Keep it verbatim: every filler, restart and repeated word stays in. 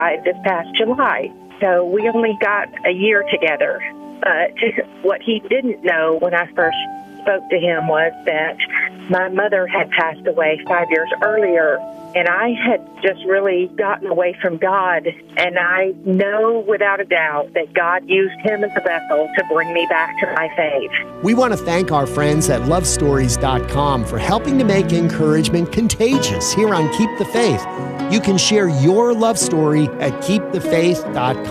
died this past July. So we only got a year together. But what he didn't know when I first spoke to him was that my mother had passed away five years earlier, and I had just really gotten away from God. And I know without a doubt that God used him as a vessel to bring me back to my faith. We want to thank our friends at love stories dot com for helping to make encouragement contagious here on Keep the Faith. You can share your love story at keep the faith dot com.